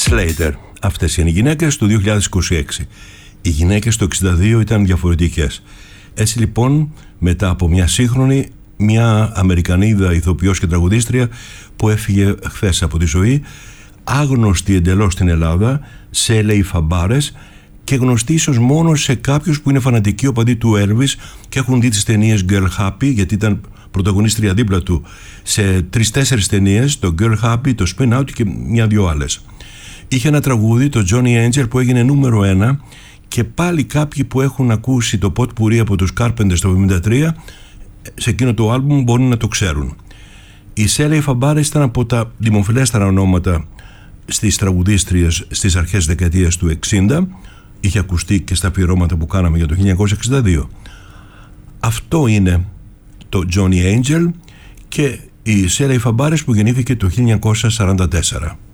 Slater. Αυτές είναι οι γυναίκες του 2026. Οι γυναίκες του 62 ήταν διαφορετικές. Έτσι λοιπόν, μετά από μια σύγχρονη, μια Αμερικανίδα ηθοποιός και τραγουδίστρια που έφυγε χθες από τη ζωή, άγνωστη εντελώς στην Ελλάδα, σε LA φαμπάρες και γνωστή ίσως μόνο σε κάποιους που είναι φανατικοί οπαδοί του Elvis και έχουν δει τις ταινίες Girl Happy, γιατί ήταν πρωταγωνίστρια δίπλα του σε 3-4 ταινίες, το Girl Happy, το Spin Out και μια-δυο άλλες. Είχε ένα τραγούδι, το Johnny Angel, που έγινε νούμερο 1 και πάλι κάποιοι που έχουν ακούσει το Pot Pourri από τους Carpenters το 1973, σε εκείνο το άλμπουμ μπορούν να το ξέρουν. Η Shelley Fabares ήταν από τα δημοφιλέστερα ονόματα στις τραγουδίστριες στις αρχές δεκαετίας του 60. Είχε ακουστεί και στα αφιερώματα που κάναμε για το 1962. Αυτό είναι το Johnny Angel και η Shelley Fabares που γεννήθηκε το 1944.